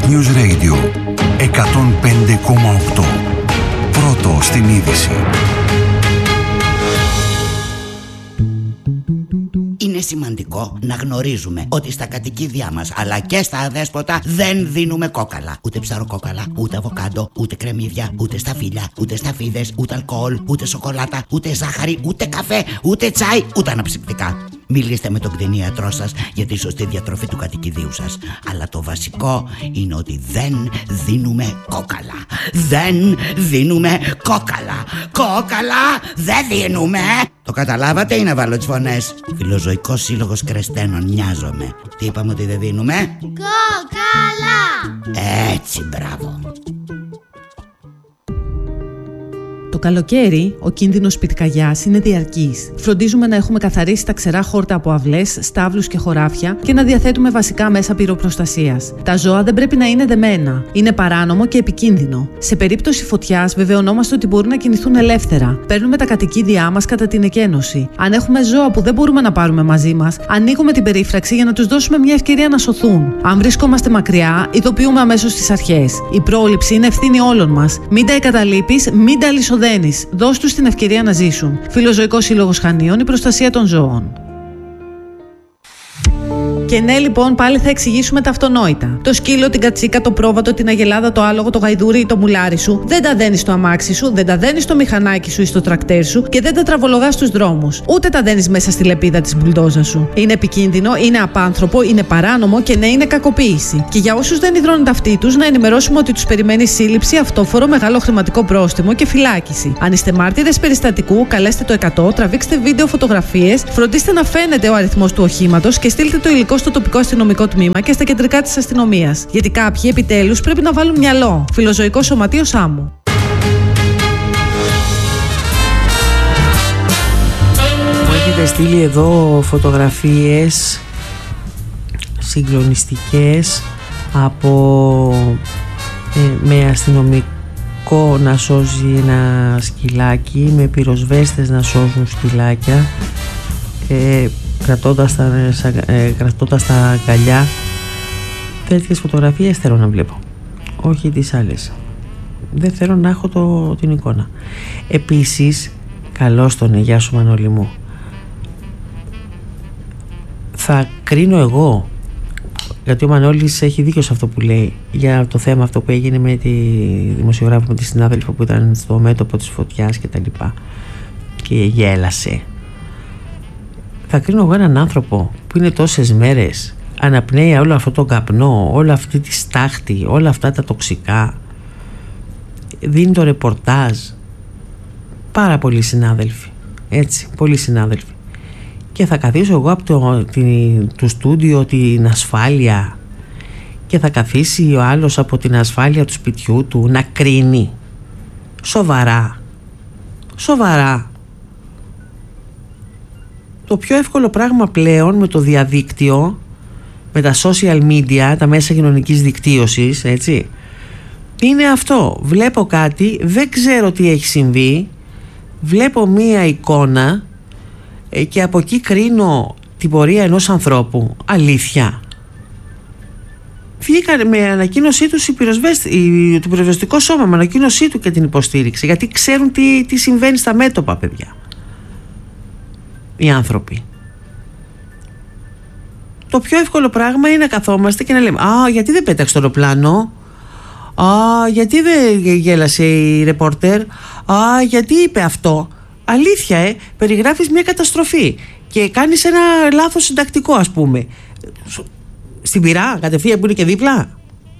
News Radio 105,8. Πρώτο στην είδηση. Είναι σημαντικό να γνωρίζουμε ότι στα κατοικίδια μας αλλά και στα αδέσποτα δεν δίνουμε κόκαλα. Ούτε ψαροκόκαλα, ούτε αβοκάντο, ούτε κρεμμύδια, ούτε σταφύλια, ούτε σταφίδες, ούτε αλκοόλ, ούτε σοκολάτα, ούτε ζάχαρη, ούτε καφέ, ούτε τσάι, ούτε αναψυκτικά. Μιλήστε με τον κτηνίατρό σας για τη σωστή διατροφή του κατοικιδίου σας. Αλλά το βασικό είναι ότι δεν δίνουμε κόκαλα. Δεν δίνουμε κόκαλα. Κόκαλα δεν δίνουμε. Το καταλάβατε ή να βάλω τις φωνές? Φιλοζωικός Σύλλογος Κρεστένων, νοιάζομαι. Τι είπαμε ότι δεν δίνουμε? Κόκαλα. Έτσι, μπράβο. Το καλοκαίρι, ο κίνδυνος πυρκαγιάς είναι διαρκής. Φροντίζουμε να έχουμε καθαρίσει τα ξερά χόρτα από αυλές, στάβλους και χωράφια και να διαθέτουμε βασικά μέσα πυροπροστασίας. Τα ζώα δεν πρέπει να είναι δεμένα. Είναι παράνομο και επικίνδυνο. Σε περίπτωση φωτιάς, βεβαιωνόμαστε ότι μπορούν να κινηθούν ελεύθερα. Παίρνουμε τα κατοικίδια μας κατά την εκένωση. Αν έχουμε ζώα που δεν μπορούμε να πάρουμε μαζί μας, ανοίγουμε την περίφραξη για να τους δώσουμε μια ευκαιρία να σωθούν. Αν βρισκόμαστε μακριά, ειδοποιούμε αμέσως τις αρχές. Η πρόληψη είναι ευθύνη όλων μας. Μην τα εγκαταλείπεις, μην τα αλυσοδένεις. Δώσ' τους την ευκαιρία να ζήσουν. Φιλοζωικός Σύλλογος Χανίων, η προστασία των ζώων. Και ναι, λοιπόν, πάλι θα εξηγήσουμε τα αυτονόητα. Το σκύλο, την κατσίκα, το πρόβατο, την αγελάδα, το άλογο, το γαϊδούρι ή το μουλάρι σου δεν τα δένεις στο αμάξι σου, δεν τα δένεις στο μηχανάκι σου ή στο τρακτέρ σου και δεν τα τραβολογάς στους δρόμους. Ούτε τα δένεις μέσα στη λεπίδα της μπουλντόζας σου. Είναι επικίνδυνο, είναι απάνθρωπο, είναι παράνομο και ναι, είναι κακοποίηση. Και για όσους δεν υδρώνουν τα αυτί τους, να ενημερώσουμε ότι τους περιμένει σύλληψη, αυτόφορο, μεγάλο χρηματικό πρόστιμο και φυλάκιση. Αν είστε μάρτυρες περιστατικού, καλέστε το 100, τραβήξτε βίντεο, φωτογραφίες, φροντίστε να φαίνεται ο αριθμός του οχήματος και στείλτε το υλικό στο τοπικό αστυνομικό τμήμα και στα κεντρικά της αστυνομίας. Γιατί κάποιοι επιτέλους πρέπει να βάλουν μυαλό. Φιλοζωικό Σωματείο Σάμου. Μου έχετε στείλει εδώ φωτογραφίες συγκλονιστικές από με αστυνομικό να σώζει ένα σκυλάκι, με πυροσβέστες να σώζουν σκυλάκια, κρατώντας τα αγκαλιά. Τέτοιες φωτογραφίες θέλω να βλέπω, όχι τις άλλες. Δεν θέλω να έχω την εικόνα. Επίσης, καλώς τον γεια σου Μανώλη μου, θα κρίνω εγώ, γιατί ο Μανώλης έχει δίκιο σε αυτό που λέει για το θέμα αυτό που έγινε με τη δημοσιογράφο, με τη συνάδελφο που ήταν στο μέτωπο της φωτιάς και τα λοιπά και γέλασε. Θα κρίνω εγώ έναν άνθρωπο που είναι τόσες μέρες, αναπνέει όλο αυτό το καπνό, όλη αυτή τη στάχτη, όλα αυτά τα τοξικά, δίνει το ρεπορτάζ. Πάρα πολλοί συνάδελφοι, έτσι, πολλοί συνάδελφοι. Και θα καθίσω εγώ από το στούντιο την ασφάλεια και θα καθίσει ο άλλος από την ασφάλεια του σπιτιού του να κρίνει. Σοβαρά. Το πιο εύκολο πράγμα πλέον με το διαδίκτυο, με τα social media, τα μέσα κοινωνικής δικτύωσης, έτσι, είναι αυτό. Βλέπω κάτι, δεν ξέρω τι έχει συμβεί, βλέπω μία εικόνα και από εκεί κρίνω την πορεία ενός ανθρώπου. Αλήθεια. Βγήκαν με ανακοίνωσή τους το πυροσβεστικό σώμα, με ανακοίνωσή του και την υποστήριξη, γιατί ξέρουν τι συμβαίνει στα μέτωπα, παιδιά, οι άνθρωποι. Το πιο εύκολο πράγμα είναι να καθόμαστε και να λέμε γιατί δεν πέταξε το αεροπλάνο, γιατί δεν γέλασε η ρεπόρτερ, γιατί είπε αυτό. Αλήθεια, περιγράφεις μια καταστροφή και κάνεις ένα λάθος συντακτικό, ας πούμε, στην πυρά κατευθείαν που είναι και δίπλα.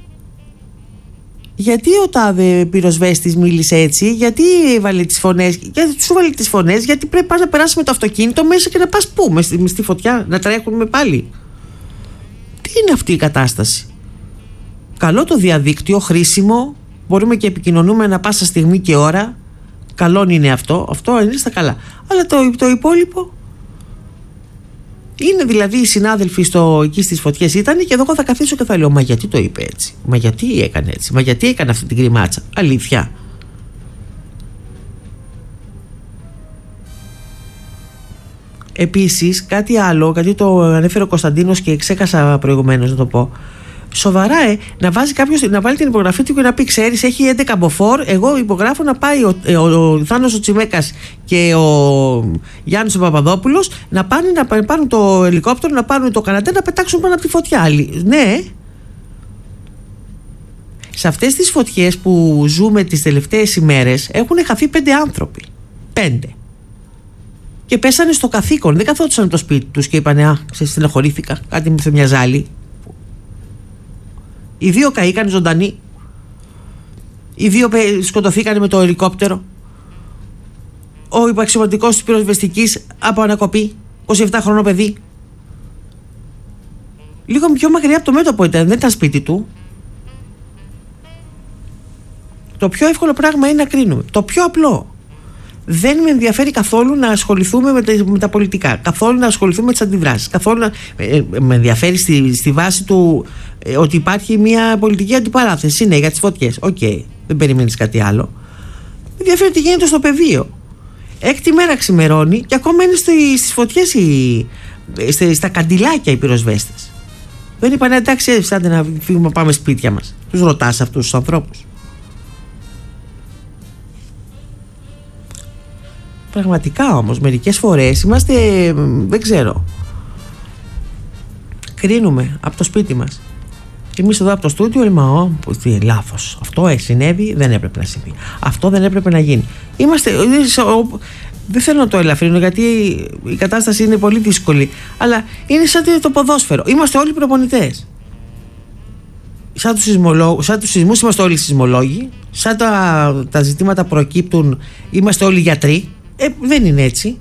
Γιατί ο τάδε πυροσβέστης μίλησε έτσι, γιατί έβαλε τις φωνές, γιατί σου έβαλε τις φωνές, γιατί πρέπει να περάσει με το αυτοκίνητο μέσα και να πας πού, μες στη φωτιά, να τρέχουμε πάλι. Τι είναι αυτή η κατάσταση? Καλό το διαδίκτυο, χρήσιμο, μπορούμε και επικοινωνούμε ανά πάσα στιγμή και ώρα. Καλό είναι αυτό είναι στα καλά. Αλλά το υπόλοιπο είναι, δηλαδή οι συνάδελφοι εκεί στις φωτιές ήταν και εδώ θα καθίσω και θα λέω μα γιατί το είπε έτσι, μα γιατί έκανε έτσι, μα γιατί έκανε αυτή την κρυμάτσα. Αλήθεια. Επίσης κάτι άλλο, γιατί το ανέφερε ο Κωνσταντίνος και ξέχασα προηγουμένως να το πω. Σοβαρά, να βάζει κάποιος, να βάλει την υπογραφή του και να πει: ξέρεις, έχει 11 μποφόρ. Εγώ υπογράφω να πάει ο Θάνος ο Τσιμέκας και ο Γιάννης ο Παπαδόπουλος να πάρουν το ελικόπτερο, να πάρουν το κανατέ, να πετάξουν πάνω από τη φωτιά. Ναι. Σε αυτές τις φωτιές που ζούμε τις τελευταίες ημέρες έχουν χαθεί 5 άνθρωποι. 5. Και πέσανε στο καθήκον. Δεν καθόντουσαν το σπίτι τους και είπανε: στεναχωρήθηκα, κάτι με μια ζάλη. Οι 2 καήκαν ζωντανοί. Οι 2 σκοτωθήκαν με το ελικόπτερο. Ο υπαξιωματικός της πυροσβεστικής από ανακοπή, 27χρονο παιδί. Λίγο πιο μακριά από το μέτωπο ήταν, δεν ήταν σπίτι του. Το πιο εύκολο πράγμα είναι να κρίνουμε. Το πιο απλό. Δεν με ενδιαφέρει καθόλου να ασχοληθούμε με τα πολιτικά. Καθόλου να ασχοληθούμε με τις αντιδράσεις. Καθόλου με ενδιαφέρει στη βάση του ότι υπάρχει μια πολιτική αντιπαράθεση. Είναι για τις φωτιές. Οκ. Δεν περιμένεις κάτι άλλο. Με ενδιαφέρει τι γίνεται στο πεδίο. 6η μέρα ξημερώνει και ακόμα είναι στις φωτιές στα καντιλάκια οι πυροσβέστες. Δεν είπανε: εντάξει, άντε να φύγουμε να πάμε σπίτια μας. Τους ρωτάς αυτούς τους ανθρώπους? Πραγματικά όμως μερικές φορές είμαστε, δεν ξέρω, κρίνουμε από το σπίτι μας. Εμείς εδώ από το στούντιο λέμε: λάθος, αυτό συνέβη, δεν έπρεπε να συμβεί, αυτό δεν έπρεπε να γίνει. Δεν θέλω να το ελαφρύνω γιατί η κατάσταση είναι πολύ δύσκολη, αλλά είναι σαν το ποδόσφαιρο. Είμαστε όλοι προπονητές. Σαν τους σεισμούς είμαστε όλοι σεισμολόγοι. Σαν τα ζητήματα προκύπτουν είμαστε όλοι γιατροί. Δεν είναι έτσι.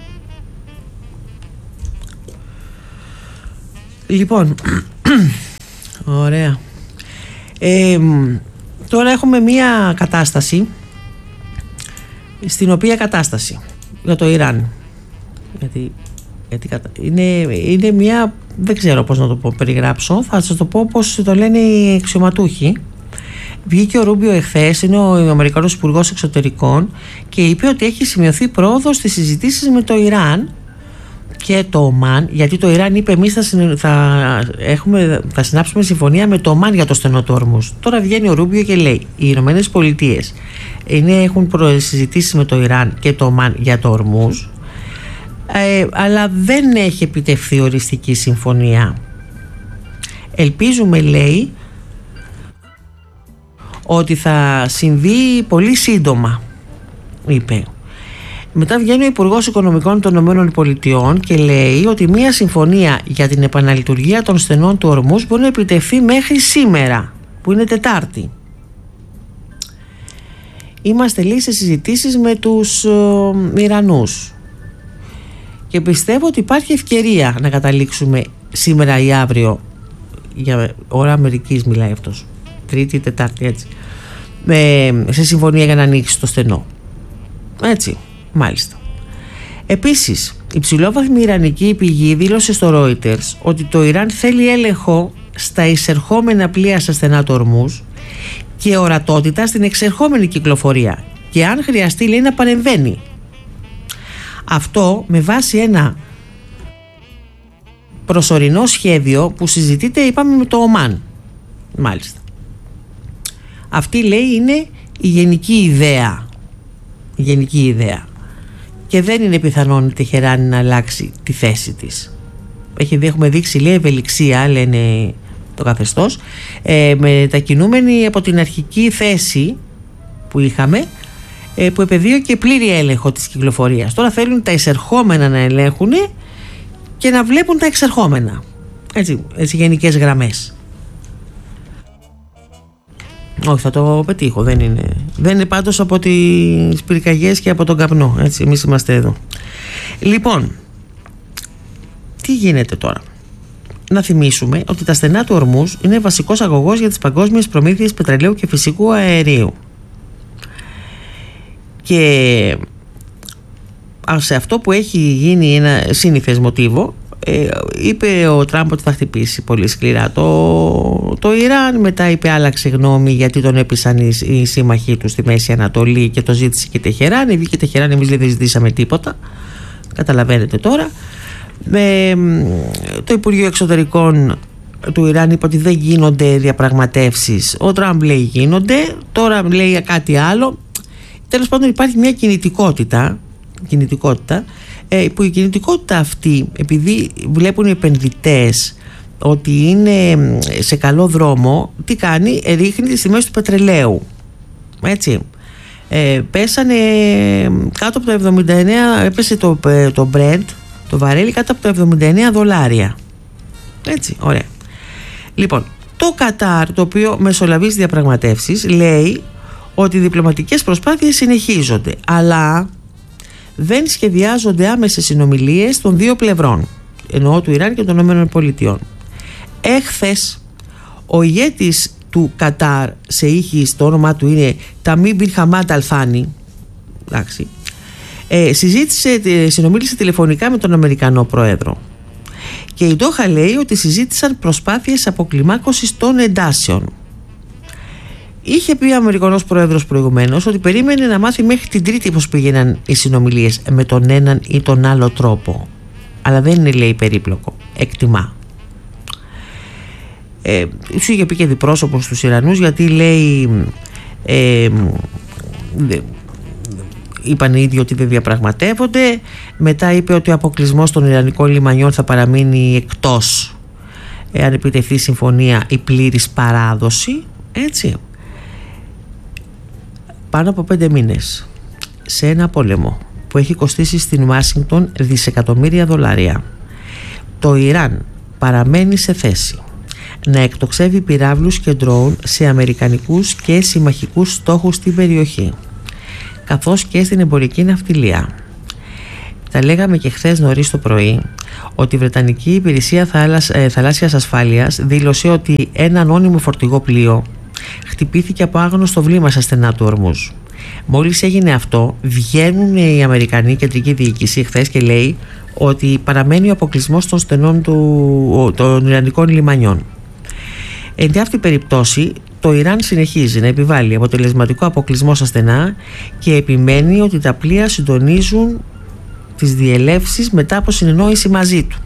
Λοιπόν, ωραία. Τώρα έχουμε μία κατάσταση, στην οποία κατάσταση για το Ιράν, γιατί είναι μία, δεν ξέρω πώς να το περιγράψω, θα σας το πω πώς το λένε οι αξιωματούχοι. Βγήκε ο Ρούμπιο εχθές, είναι ο Αμερικανός Υπουργός Εξωτερικών, και είπε ότι έχει σημειωθεί πρόοδος στις συζητήσεις με το Ιράν και το Ομάν, γιατί το Ιράν είπε: εμείς θα συνάψουμε συμφωνία με το Ομάν για το στενό του Ορμούζ. Τώρα βγαίνει ο Ρούμπιο και λέει: οι Ηνωμένες Πολιτείες έχουν συζητήσεις με το Ιράν και το Ομάν για το Ορμούζ, αλλά δεν έχει επιτευχθεί οριστική συμφωνία. Ελπίζουμε, λέει, ότι θα συμβεί πολύ σύντομα, είπε. Μετά βγαίνει ο Υπουργός Οικονομικών των ΗΠΑ και λέει ότι μια συμφωνία για την επαναλειτουργία των στενών του Ορμούζ μπορεί να επιτευχθεί μέχρι σήμερα, που είναι Τετάρτη. Είμαστε, λέει, σε συζητήσεις με τους Ιρανούς και πιστεύω ότι υπάρχει ευκαιρία να καταλήξουμε σήμερα ή αύριο, για ώρα Αμερικής μιλάει αυτός, Τρίτη, Τετάρτη, έτσι, σε συμφωνία για να ανοίξει το στενό. Έτσι, μάλιστα. Επίσης, η υψηλόβαθμη ιρανική πηγή δήλωσε στο Reuters ότι το Ιράν θέλει έλεγχο στα εισερχόμενα πλοία στα στενά του Ορμούζ και ορατότητα στην εξερχόμενη κυκλοφορία, και αν χρειαστεί, λέει, να παρεμβαίνει. Αυτό με βάση ένα προσωρινό σχέδιο που συζητείται, είπαμε, με το Ομάν. Μάλιστα. Αυτή, λέει, είναι η γενική ιδέα. Η γενική ιδέα. Και δεν είναι πιθανόν η Τεχεράνη να αλλάξει τη θέση της. Έχουμε δείξει, λέει, ευελιξία, λένε το καθεστώς, μετακινούμενη από την αρχική θέση που είχαμε, που επεδίωκε πλήρη έλεγχο της κυκλοφορίας. Τώρα θέλουν τα εισερχόμενα να ελέγχουν και να βλέπουν τα εξερχόμενα. Έτσι γενικές γραμμές. Όχι, θα το πετύχω. Δεν είναι πάντως από τις πυρκαγιές και από τον καπνό. Έτσι, εμείς είμαστε εδώ. Λοιπόν, τι γίνεται τώρα? Να θυμίσουμε ότι τα στενά του Ορμούζ είναι βασικός αγωγός για τις παγκόσμιες προμήθειες πετρελαίου και φυσικού αερίου. Και σε αυτό που έχει γίνει ένα σύνηθες μοτίβο, είπε ο Τραμπ ότι θα χτυπήσει πολύ σκληρά το Ιράν. Μετά είπε, άλλαξε γνώμη γιατί τον έπεισαν οι σύμμαχοί του στη Μέση Ανατολή και το ζήτησε και η Τεχεράνη. Βγήκε η Τεχεράνη, εμείς δεν ζητήσαμε τίποτα. Καταλαβαίνετε τώρα. Το Υπουργείο Εξωτερικών του Ιράν είπε ότι δεν γίνονται διαπραγματεύσεις. Ο Τραμπ λέει γίνονται, τώρα λέει κάτι άλλο. Τέλος πάντων υπάρχει μια κινητικότητα που η κινητικότητα αυτή, επειδή βλέπουν οι επενδυτές ότι είναι σε καλό δρόμο, τι κάνει? Ρίχνει τις τιμές του πετρελαίου, έτσι. Πέσανε κάτω από το 79, έπεσε το Brent, το βαρέλι κάτω από το $79, έτσι, ωραία. Λοιπόν, το Κατάρ, το οποίο μεσολαβήσει διαπραγματεύσεις, λέει ότι οι διπλωματικές προσπάθειες συνεχίζονται, αλλά δεν σχεδιάζονται άμεσες συνομιλίες των δύο πλευρών, εννοώ του Ιράν και των ΗΠΑ. Έχθες ο ηγέτης του Κατάρ, σε ήχης, το όνομά του είναι Ταμίμ Μπιν Χαμάντ Αλ Θάνι, εντάξει, συνομίλησε τηλεφωνικά με τον Αμερικανό Πρόεδρο, και η Ντόχα λέει ότι συζήτησαν προσπάθειες αποκλιμάκωσης των εντάσεων. Είχε πει ο Αμερικανός Πρόεδρος προηγουμένως ότι περίμενε να μάθει μέχρι την Τρίτη πώς πήγαιναν οι συνομιλίες με τον έναν ή τον άλλο τρόπο, αλλά δεν είναι, λέει, περίπλοκο, εκτιμά. Σου είχε πει και διπρόσωπος στους Ιρανούς, γιατί λέει είπαν οι ίδιοι ότι δεν διαπραγματεύονται. Μετά είπε ότι ο αποκλεισμός των Ιρανικών λιμανιών θα παραμείνει εκτός αν επιτευχθεί συμφωνία η πλήρης παράδοση, έτσι. Πάνω από 5 μήνες σε ένα πόλεμο που έχει κοστίσει στην Ουάσιγκτον δισεκατομμύρια δολάρια, το Ιράν παραμένει σε θέση να εκτοξεύει πυράβλους και ντρόουν σε αμερικανικούς και συμμαχικούς στόχους στην περιοχή, καθώς και στην εμπορική ναυτιλία. Τα λέγαμε και χθες νωρίς το πρωί ότι η Βρετανική Υπηρεσία Θαλάσσιας Ασφάλειας δήλωσε ότι ένα ανώνυμο φορτηγό πλοίο χτυπήθηκε από άγνωστο βλήμα στα στενά του Ορμούζ. Μόλις έγινε αυτό, βγαίνουν οι Αμερικανοί κεντρική διοίκηση χθες και λέει ότι παραμένει ο αποκλεισμός των στενών των Ιρανικών λιμανιών. Εν αυτή περιπτώσει, το Ιράν συνεχίζει να επιβάλλει αποτελεσματικό αποκλεισμό στα στενά και επιμένει ότι τα πλοία συντονίζουν τις διελεύσεις μετά από συνεννόηση μαζί του.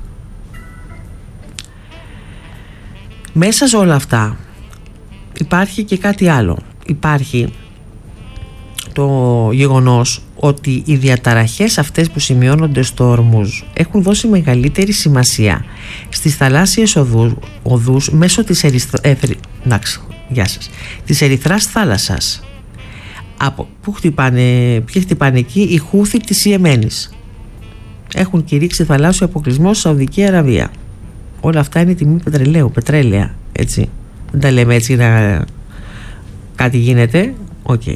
Μέσα σε όλα αυτά υπάρχει και κάτι άλλο. Υπάρχει το γεγονός ότι οι διαταραχές αυτές που σημειώνονται στο Ορμούζ έχουν δώσει μεγαλύτερη σημασία στις θαλάσσιες οδούς μέσω της της Ερυθράς θάλασσας. Ποιοι χτυπάνε εκεί? Οι Χούθι της Ιεμένης. Έχουν κηρύξει θαλάσσιο αποκλεισμό στη Σαουδική Αραβία. Όλα αυτά είναι τιμή πετρέλαια, έτσι. Δεν τα λέμε έτσι να κάτι γίνεται. Okay.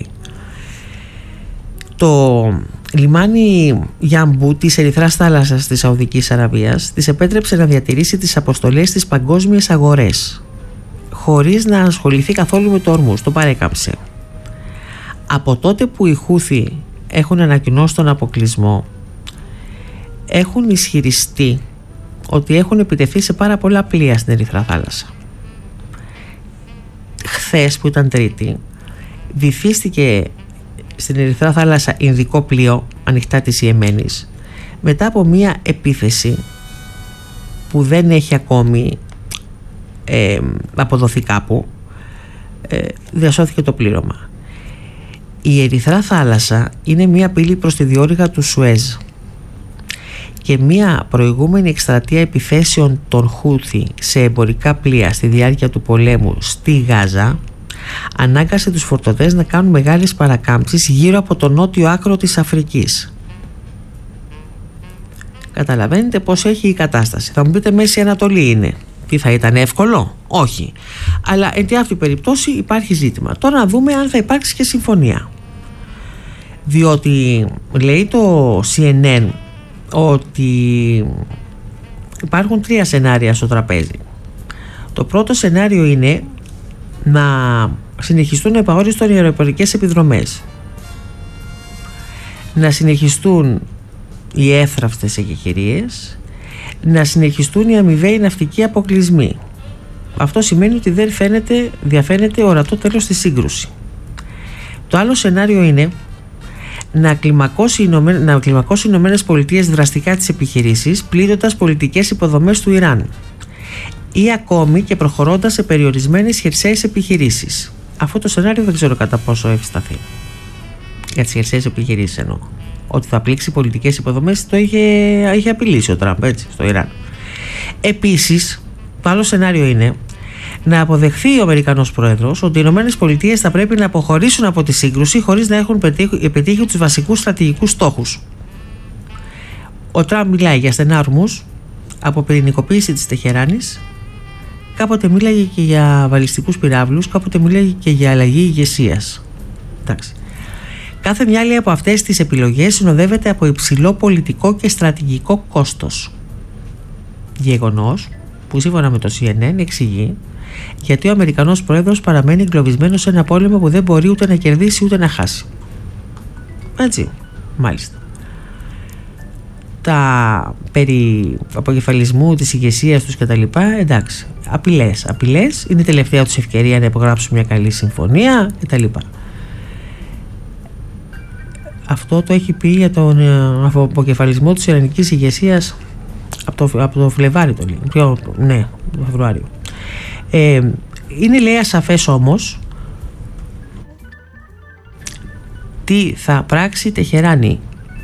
Το λιμάνι Γιαμπού της Ερυθράς θάλασσας της Σαουδικής Αραβίας της επέτρεψε να διατηρήσει τις αποστολές στις παγκόσμιες αγορές χωρίς να ασχοληθεί καθόλου με το Ορμούζ. Το παρέκαμψε. Από τότε που οι Χούθι έχουν ανακοινώσει τον αποκλεισμό, έχουν ισχυριστεί ότι έχουν επιτεθεί σε πάρα πολλά πλοία στην Ερυθρά θάλασσα. Χθες, που ήταν Τρίτη, βυθίστηκε στην Ερυθρά θάλασσα Ινδικό πλοίο ανοιχτά της Ιεμένης μετά από μια επίθεση που δεν έχει ακόμη αποδοθεί κάπου. Διασώθηκε το πλήρωμα. Η Ερυθρά θάλασσα είναι μια πύλη προς τη διόρυγα του Σουέζ και μια προηγούμενη εκστρατεία επιθέσεων των Χούθι σε εμπορικά πλοία στη διάρκεια του πολέμου στη Γάζα ανάγκασε τους φορτωτές να κάνουν μεγάλες παρακάμψεις γύρω από το νότιο άκρο της Αφρικής. Καταλαβαίνετε πως έχει η κατάσταση. Θα μου πείτε, Μέση Ανατολή είναι. Τι θα ήταν εύκολο? Όχι. Αλλά εν τη αυτή περιπτώσει υπάρχει ζήτημα. Τώρα να δούμε αν θα υπάρξει και συμφωνία. Διότι λέει το CNN ότι υπάρχουν 3 σενάρια στο τραπέζι. Το πρώτο σενάριο είναι να συνεχιστούν επαόριστον οι αεροπορικές επιδρομές, να συνεχιστούν οι εύθραυστες εκεχηρίες, να συνεχιστούν οι αμοιβαίοι ναυτικοί αποκλεισμοί. Αυτό σημαίνει ότι δεν διαφαίνεται ορατό τέλος στη σύγκρουση. Το άλλο σενάριο είναι να κλιμακώσει οι Ηνωμένες Πολιτείες δραστικά τις επιχειρήσεις, πλήττοντας πολιτικές υποδομές του Ιράν. ή ακόμη και προχωρώντας σε περιορισμένες χερσαίες επιχειρήσεις. Αυτό το σενάριο δεν ξέρω κατά πόσο έχει σταθεί. Για τις χερσαίες επιχειρήσεις εννοώ. Ότι θα πλήξει πολιτικές υποδομές το είχε απειλήσει ο Τραμπ, έτσι, στο Ιράν. Επίσης, το άλλο σενάριο είναι να αποδεχθεί ο Αμερικανός Πρόεδρος ότι οι ΗΠΑ θα πρέπει να αποχωρήσουν από τη σύγκρουση χωρίς να έχουν πετύχει τους βασικούς στρατηγικούς στόχους. Ο Τραμπ μιλάει για στενά ορμούς, από πυρηνικοποίηση της Τεχεράνης, κάποτε μίλαγε και για βαλιστικούς πυράβλους, κάποτε μίλαγε και για αλλαγή ηγεσίας. Εντάξει. Κάθε μια άλλη από αυτές τις επιλογές συνοδεύεται από υψηλό πολιτικό και στρατηγικό κόστος. Γεγονός που σύμφωνα με το CNN εξηγεί γιατί ο Αμερικανός Πρόεδρος παραμένει εγκλωβισμένος σε ένα πόλεμο που δεν μπορεί ούτε να κερδίσει ούτε να χάσει. Έτσι, μάλιστα. Τα περί αποκεφαλισμού της ηγεσίας τους κτλ. Εντάξει, απειλές, είναι η τελευταία τους ευκαιρία να υπογράψουν μια καλή συμφωνία κτλ. Αυτό το έχει πει για τον αποκεφαλισμό της ιρανικής ηγεσίας από το Φλεβάρι το Φεβρουάριο. Είναι λέει ασαφές όμως τι θα πράξει η Τεχεράνη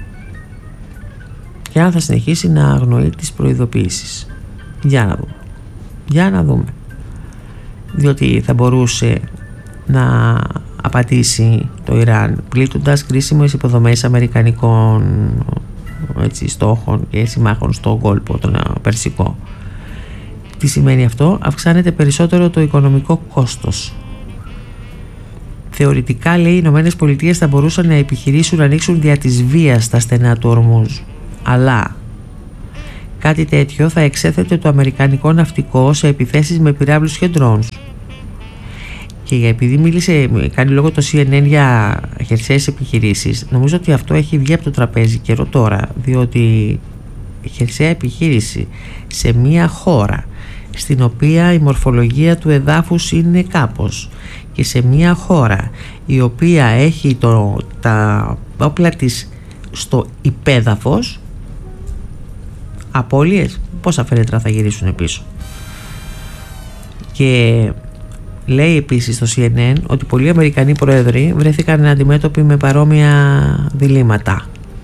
και αν θα συνεχίσει να αγνοεί τις προειδοποιήσεις. Για να δούμε. Διότι θα μπορούσε να απατήσει το Ιράν πλήττοντας κρίσιμες υποδομές αμερικανικών στόχων και συμμάχων στον κόλπο τον Περσικό. Τι σημαίνει αυτό? Αυξάνεται περισσότερο το οικονομικό κόστος. Θεωρητικά, λέει, οι Ηνωμένες Πολιτείες θα μπορούσαν να επιχειρήσουν να ανοίξουν δια της βίας τα στενά του Ορμούζ. Αλλά κάτι τέτοιο θα εξέθετε το αμερικανικό ναυτικό σε επιθέσεις με πυράβλους και drones. Και επειδή κάνει λόγο το CNN για χερσαίες επιχειρήσεις, νομίζω ότι αυτό έχει βγει από το τραπέζι καιρό τώρα, διότι η χερσαία επιχείρηση σε μια χώρα στην οποία η μορφολογία του εδάφους είναι κάπως και σε μια χώρα η οποία έχει τα όπλα της στο υπέδαφος, απώλειες πόσα φέρετρα θα γυρίσουν πίσω. Και λέει επίσης στο CNN ότι πολλοί Αμερικανοί πρόεδροι βρέθηκαν αντιμέτωποι με παρόμοια διλήμματα.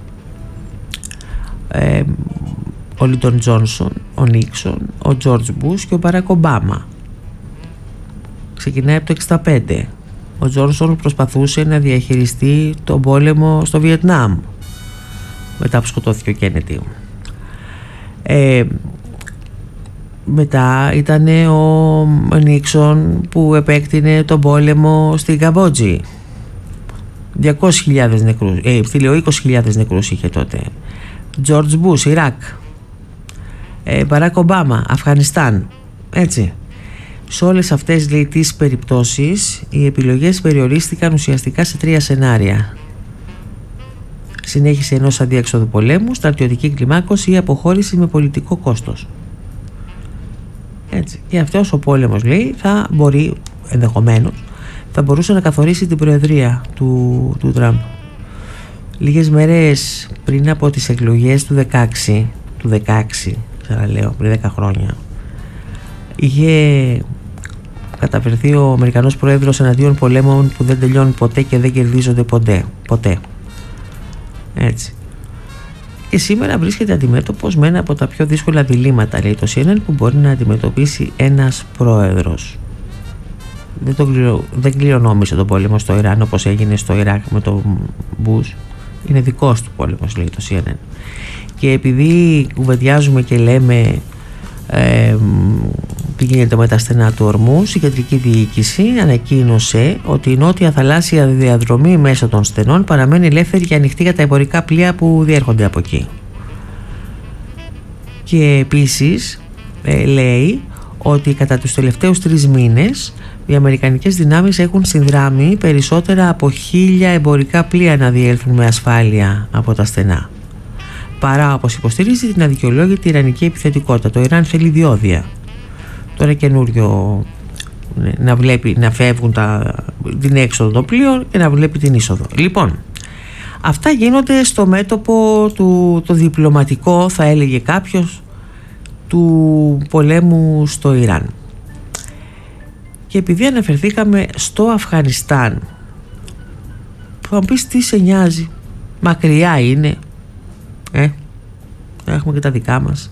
Ο Λίντον Τζόνσον, ο Νίξον, ο Τζόρτζ Μπους και ο Μπαράκ Ομπάμα. Ξεκινάει από το 1965. Ο Τζόνσον προσπαθούσε να διαχειριστεί τον πόλεμο στο Βιετνάμ μετά που σκοτώθηκε ο Κέννεντι. Μετά ήταν ο Νίξον που επέκτηνε τον πόλεμο στην Καμπότζη. 200.000 νεκρούς, 20.000 νεκρούς είχε τότε. Τζόρτζ Μπούς, Ιράκ. Μπαράκ Ομπάμα, Αφγανιστάν. Έτσι. Σε όλες αυτές, λέει, τις περιπτώσεις οι επιλογές περιορίστηκαν ουσιαστικά σε 3 σενάρια. Συνέχιση ενός αδιέξοδου πολέμου, στρατιωτική κλιμάκωση ή αποχώρηση με πολιτικό κόστος. Έτσι. Και αυτός ο πόλεμος, λέει, θα μπορεί, ενδεχομένως, θα μπορούσε να καθορίσει την προεδρία του Τραμπ. Λίγες μέρες πριν από τις εκλογές του 16, ξαναλέω, πριν 10 χρόνια, είχε καταφερθεί ο Αμερικανός Πρόεδρος εναντίον πολέμων που δεν τελειώνουν ποτέ και δεν κερδίζονται ποτέ. Έτσι. Και σήμερα βρίσκεται αντιμέτωπος με ένα από τα πιο δύσκολα διλήμματα, λέει το CNN, που μπορεί να αντιμετωπίσει ένας πρόεδρος. Δεν κληρονόμησε τον πόλεμο στο Ιράν όπως έγινε στο Ιράκ με τον Μπούς. Είναι δικός του πόλεμος, λέει το CNN. Και επειδή κουβεντιάζουμε και λέμε τι γίνεται με τα στενά του Ορμούζ, η κεντρική διοίκηση ανακοίνωσε ότι η νότια θαλάσσια διαδρομή μέσω των στενών παραμένει ελεύθερη και ανοιχτή για τα εμπορικά πλοία που διέρχονται από εκεί. Και επίσης λέει ότι κατά τους τελευταίους 3 μήνες οι αμερικανικές δυνάμεις έχουν συνδράμει περισσότερα από 1.000 εμπορικά πλοία να διέλθουν με ασφάλεια από τα στενά, παρά, όπως υποστηρίζει, την αδικαιολόγητη ιρανική επιθετικότητα. Το Ιράν θέλει διόδια. Τώρα καινούριο να βλέπει να φεύγουν την έξοδο των πλοίων και να βλέπει την είσοδο. Λοιπόν, αυτά γίνονται στο μέτωπο το διπλωματικό, θα έλεγε κάποιος, του πολέμου στο Ιράν. Και επειδή αναφερθήκαμε στο Αφγανιστάν, θα μου πεις τι σε νοιάζει, μακριά είναι, έχουμε και τα δικά μας.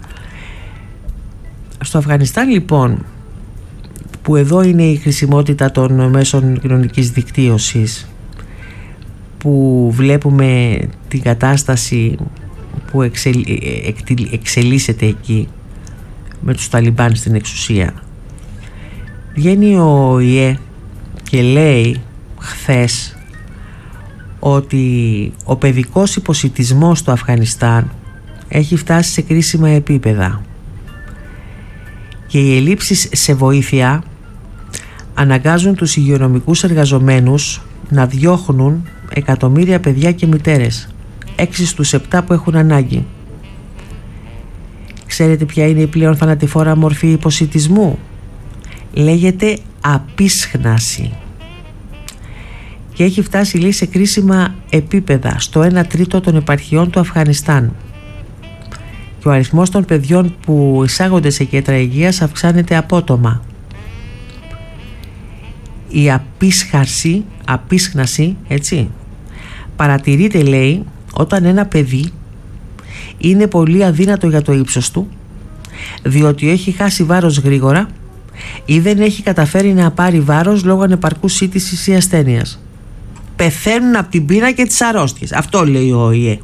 Στο Αφγανιστάν λοιπόν, που εδώ είναι η χρησιμότητα των μέσων κοινωνικής δικτύωσης, που βλέπουμε την κατάσταση που εξελίσσεται εκεί με τους Ταλιμπάν στην εξουσία, βγαίνει ο ΟΗΕ και λέει χθες ότι ο παιδικός υποσιτισμός στο Αφγανιστάν έχει φτάσει σε κρίσιμα επίπεδα και οι ελλείψεις σε βοήθεια αναγκάζουν τους υγειονομικούς εργαζομένους να διώχνουν εκατομμύρια παιδιά και μητέρες, 6 στους 7 που έχουν ανάγκη. Ξέρετε ποια είναι η πλέον θανατηφόρα μορφή υποσιτισμού? Λέγεται απίσχναση και έχει φτάσει, λέει, σε κρίσιμα επίπεδα στο 1/3 των επαρχιών του Αφγανιστάν, και ο αριθμός των παιδιών που εισάγονται σε κέντρα υγείας αυξάνεται απότομα. Η απίσχναση, έτσι, παρατηρείται, λέει, όταν ένα παιδί είναι πολύ αδύνατο για το ύψος του, διότι έχει χάσει βάρος γρήγορα ή δεν έχει καταφέρει να πάρει βάρος λόγω ανεπαρκούς σύντησης ή ασθένειας. Πεθαίνουν από την πείνα και τις αρρώστιες. Αυτό λέει ο ΟΗΕ.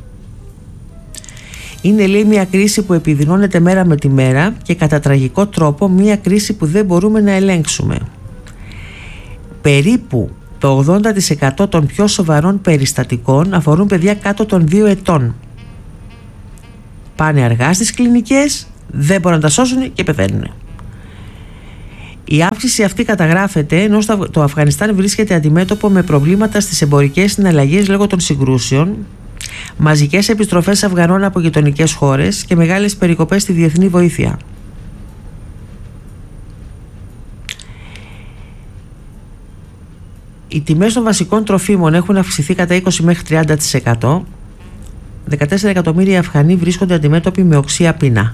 Είναι, λέει, μια κρίση που επιδεινώνεται μέρα με τη μέρα και κατά τραγικό τρόπο μια κρίση που δεν μπορούμε να ελέγξουμε. Περίπου το 80% των πιο σοβαρών περιστατικών αφορούν παιδιά κάτω των 2 ετών. Πάνε αργά στις κλινικές, δεν μπορούν να τα σώσουν και πεθαίνουν. Η αύξηση αυτή καταγράφεται ενώ το Αφγανιστάν βρίσκεται αντιμέτωπο με προβλήματα στις εμπορικές συναλλαγές λόγω των συγκρούσεων, μαζικές επιστροφές Αφγανών από γειτονικές χώρες και μεγάλες περικοπές στη διεθνή βοήθεια. Οι τιμές των βασικών τροφίμων έχουν αυξηθεί κατά 20 μέχρι 30%. 14 εκατομμύρια Αφγανοί βρίσκονται αντιμέτωποι με οξεία πείνα.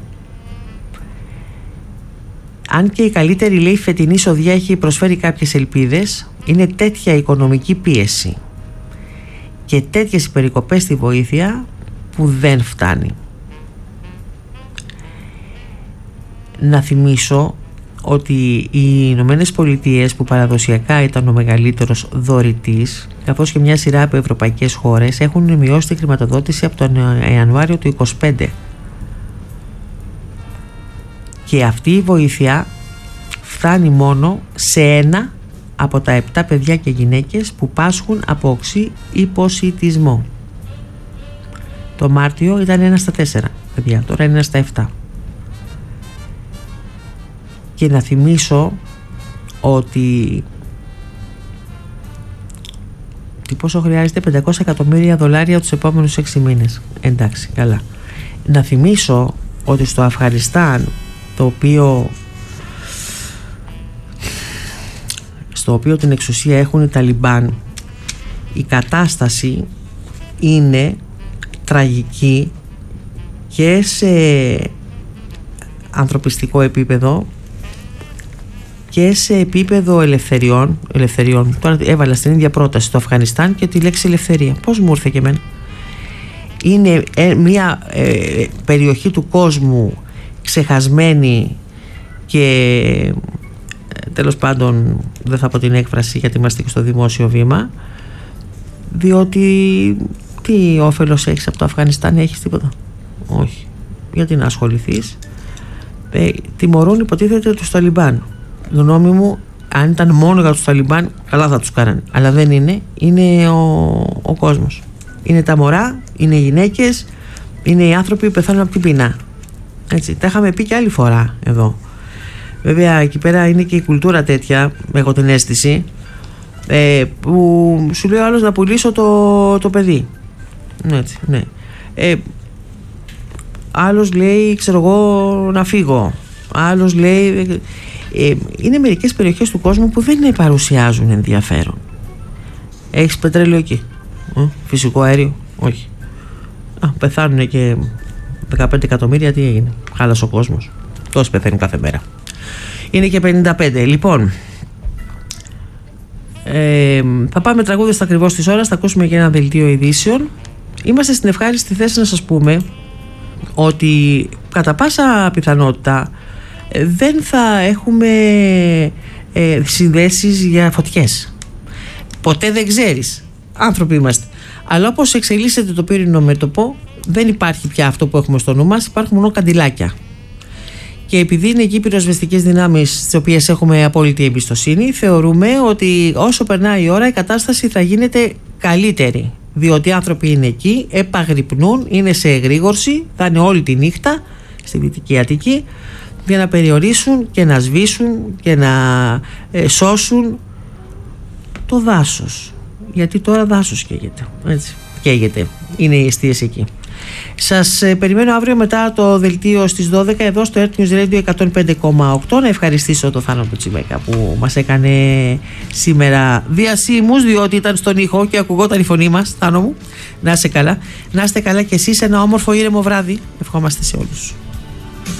Αν και η καλύτερη, λέει, φετινή εισοδιά έχει προσφέρει κάποιες ελπίδες, είναι τέτοια οικονομική πίεση και τέτοιες οι περικοπές στη βοήθεια που δεν φτάνει. Να θυμίσω ότι οι Ηνωμένες Πολιτείες, που παραδοσιακά ήταν ο μεγαλύτερος δωρητής, καθώς και μια σειρά από ευρωπαϊκές χώρες, έχουν μειώσει τη χρηματοδότηση από τον Ιανουάριο του 2025. Και αυτή η βοήθεια φτάνει μόνο σε 1 από τα 7 παιδιά και γυναίκες που πάσχουν από οξύ υποσιτισμό. Το Μάρτιο ήταν 1 στα 4 παιδιά, τώρα είναι 1 στα 7. Και να θυμίσω ότι πόσο χρειάζεται, $500 εκατομμύρια τους επόμενους 6 μήνες. Εντάξει, καλά. Να θυμίσω ότι στο Αφγανιστάν, στο οποίο την εξουσία έχουν οι Ταλιμπάν, η κατάσταση είναι τραγική και σε ανθρωπιστικό επίπεδο και σε επίπεδο ελευθεριών. Τώρα έβαλα στην ίδια πρόταση το Αφγανιστάν και τη λέξη ελευθερία. Πώς μου ήρθε και εμένα? Είναι μια περιοχή του κόσμου ξεχασμένη και τέλος πάντων δεν θα πω την έκφραση γιατί είμαστε και στο δημόσιο βήμα, διότι τι όφελος έχεις από το Αφγανιστάν? Έχεις τίποτα? Όχι. Γιατί να ασχοληθείς? Τιμωρούν, υποτίθεται, τους Ταλιμπάν. Γνώμη μου, αν ήταν μόνο για τους Ταλιμπάν, καλά θα τους κάνανε, αλλά δεν είναι. Είναι ο κόσμος, είναι τα μωρά, είναι οι γυναίκες, είναι οι άνθρωποι που πεθαίνουν από την πείνα. Έτσι, τα είχαμε πει και άλλη φορά εδώ. Βέβαια εκεί πέρα είναι και η κουλτούρα τέτοια, έχω την αίσθηση, που σου λέει ο άλλος να πουλήσω το παιδί. Έτσι, ναι. Άλλος λέει, ξέρω εγώ, να φύγω. Άλλος λέει... είναι μερικές περιοχές του κόσμου που δεν παρουσιάζουν ενδιαφέρον. Έχεις πετρέλαιο εκεί? Φυσικό αέριο? Όχι. Πεθάνουν και 15 εκατομμύρια τι έγινε? Χάλασε ο κόσμος. Τόσοι πεθαίνουν κάθε μέρα. Είναι και 55. Λοιπόν, θα πάμε τραγούδι στα ακριβώς της ώρας. Θα ακούσουμε και ένα δελτίο ειδήσεων. Είμαστε στην ευχάριστη θέση να σας πούμε ότι κατά πάσα πιθανότητα δεν θα έχουμε συνδέσεις για φωτιές. Ποτέ δεν ξέρεις. Άνθρωποι είμαστε. Αλλά όπως εξελίσσεται το πύρινο μέτωπο, δεν υπάρχει πια αυτό που έχουμε στο νου μας, υπάρχουν μόνο καντιλάκια. Και επειδή είναι εκεί οι πυροσβεστικές δυνάμεις στις οποίες έχουμε απόλυτη εμπιστοσύνη, θεωρούμε ότι όσο περνάει η ώρα η κατάσταση θα γίνεται καλύτερη. Διότι οι άνθρωποι είναι εκεί, επαγρυπνούν, είναι σε εγρήγορση, θα είναι όλη τη νύχτα στη Δυτική Αττική για να περιορίσουν και να σβήσουν και να σώσουν το δάσος. Γιατί τώρα δάσος καίγεται. Έτσι. Καίγεται. Είναι οι εστίες εκεί. Σας περιμένω αύριο μετά το δελτίο στις 12 εδώ στο Earth News Radio 105,8. Να ευχαριστήσω τον Θάνο Τσιμέκα που μας έκανε σήμερα διασύμους, διότι ήταν στον ήχο και ακουγόταν η φωνή μας. Θάνο μου, να είστε καλά. Να είστε καλά κι εσείς. Ένα όμορφο ήρεμο βράδυ. Ευχόμαστε σε όλους.